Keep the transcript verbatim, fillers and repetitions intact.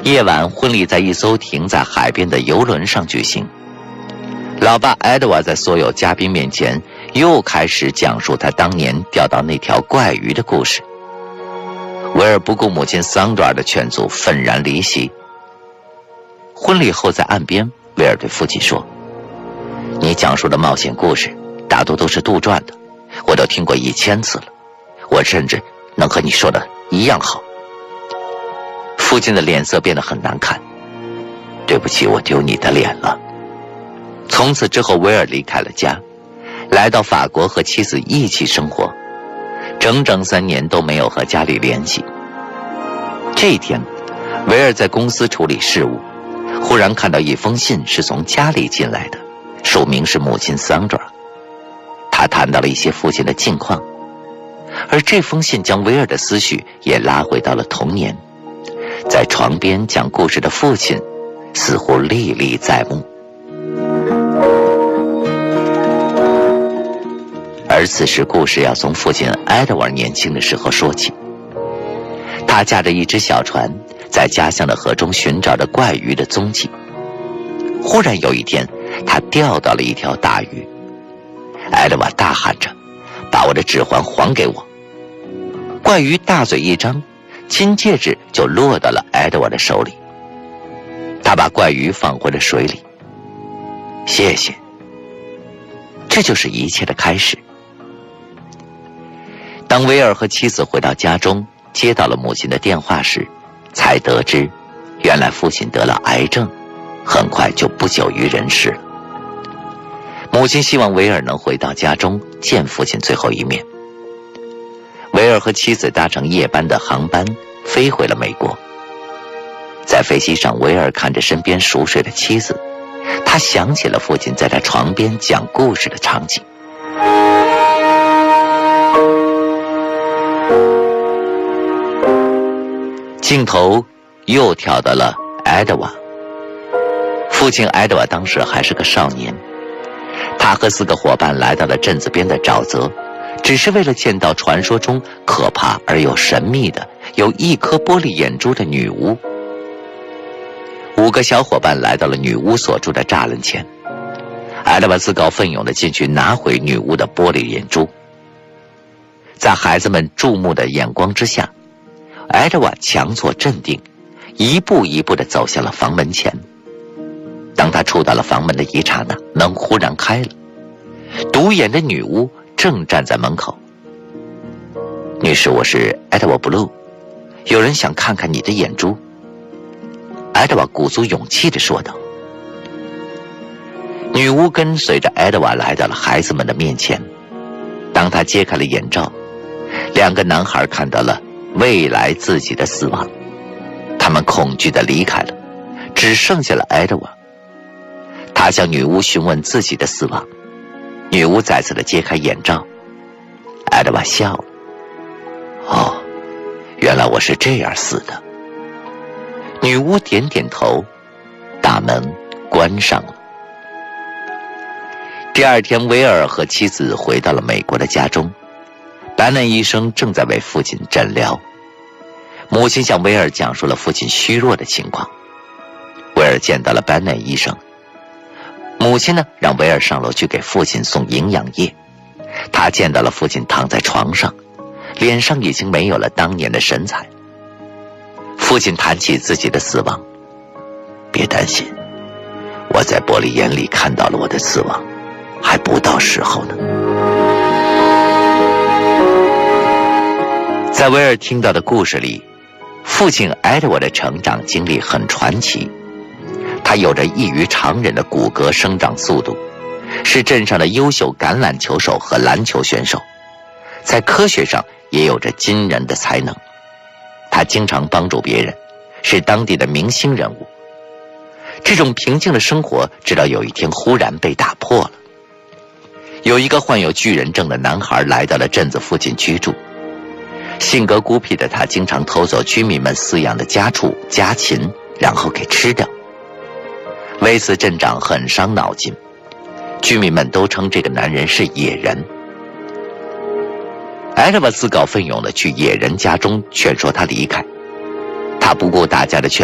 夜晚，婚礼在一艘停在海边的游轮上举行。老爸埃德瓦在所有嘉宾面前又开始讲述他当年钓到那条怪鱼的故事。威尔不顾母亲桑德尔的劝阻，愤然离席。婚礼后，在岸边，威尔对父亲说：“你讲述的冒险故事大多都是杜撰的，我都听过一千次了，我甚至能和你说的一样好。”父亲的脸色变得很难看。对不起，我丢你的脸了。从此之后，威尔离开了家，来到法国和妻子一起生活，整整三年都没有和家里联系。这一天，威尔在公司处理事务，忽然看到一封信是从家里进来的，署名是母亲桑德尔。他谈到了一些父亲的近况，而这封信将威尔的思绪也拉回到了童年。在床边讲故事的父亲似乎历历在目，而此时故事要从父亲埃德瓦年轻的时候说起。他驾着一只小船，在家乡的河中寻找着怪鱼的踪迹。忽然有一天，他钓到了一条大鱼。埃德瓦大喊着：“把我的指环还给我！”怪鱼大嘴一张，金戒指就落到了埃德瓦的手里。他把怪鱼放回了水里。谢谢。这就是一切的开始。当威尔和妻子回到家中，接到了母亲的电话时，才得知原来父亲得了癌症，很快就不久于人世了。母亲希望威尔能回到家中见父亲最后一面。威尔和妻子搭乘夜班的航班飞回了美国。在飞机上，威尔看着身边熟睡的妻子，他想起了父亲在他床边讲故事的场景。镜头又跳到了埃德瓦。父亲埃德瓦当时还是个少年，他和四个伙伴来到了镇子边的沼泽，只是为了见到传说中可怕而又神秘的有一颗玻璃眼珠的女巫。五个小伙伴来到了女巫所住的栅栏前，埃德瓦自告奋勇地进去拿回女巫的玻璃眼珠。在孩子们注目的眼光之下，埃德瓦强作镇定，一步一步地走向了房门前。当他触到了房门的一刹那，门忽然开了，独眼的女巫正站在门口。女士，我是埃德瓦·布鲁，有人想看看你的眼珠。埃德瓦鼓足勇气地说道。女巫跟随着埃德瓦来到了孩子们的面前。当他揭开了眼罩，两个男孩看到了未来自己的死亡，他们恐惧地离开了，只剩下了埃德瓦。他向女巫询问自己的死亡，女巫再次地揭开眼罩。埃德瓦笑了。哦，原来我是这样死的。女巫点点头，大门关上了。第二天，威尔和妻子回到了美国的家中，白嫩医生正在为父亲诊疗。母亲向威尔讲述了父亲虚弱的情况。威尔见到了白嫩医生。母亲呢，让威尔上楼去给父亲送营养液。他见到了父亲躺在床上，脸上已经没有了当年的神采。父亲谈起自己的死亡。别担心，我在玻璃眼里看到了我的死亡，还不到时候呢。在威尔听到的故事里，父亲埃德瓦的成长经历很传奇。他有着异于常人的骨骼生长速度，是镇上的优秀橄榄球手和篮球选手，在科学上也有着惊人的才能。他经常帮助别人，是当地的明星人物。这种平静的生活直到有一天忽然被打破了。有一个患有巨人症的男孩来到了镇子附近居住，性格孤僻的他经常偷走居民们饲养的家畜家禽，然后给吃掉。为此镇长很伤脑筋，居民们都称这个男人是野人。埃德瓦自告奋勇地去野人家中劝说他离开，他不顾大家的劝